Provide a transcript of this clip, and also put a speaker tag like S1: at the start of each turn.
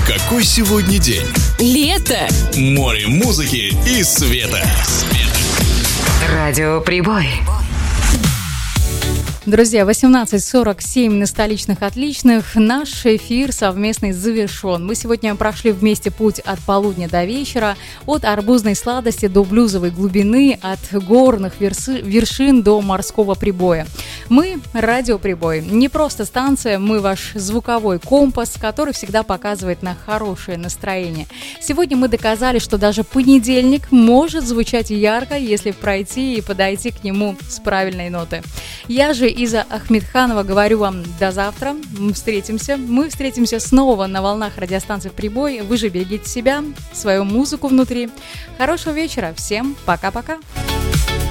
S1: Какой сегодня день?
S2: Лето!
S1: Море музыки и света.
S3: Радио Прибой.
S2: Друзья, 18:47 на столичных отличных. Наш эфир совместный завершен. Мы сегодня прошли вместе путь от полудня до вечера, от арбузной сладости до блюзовой глубины, от горных вершин до морского прибоя. Мы Радио Прибой. Не просто станция, мы ваш звуковой компас, который всегда показывает на хорошее настроение. Сегодня мы доказали, что даже понедельник может звучать ярко, если пройти и подойти к нему с правильной ноты. Я же Иза Ахмедханова говорю вам до завтра. Мы встретимся снова на волнах радиостанции Прибой. Вы же берегите себя, свою музыку внутри. Хорошего вечера. Всем пока-пока.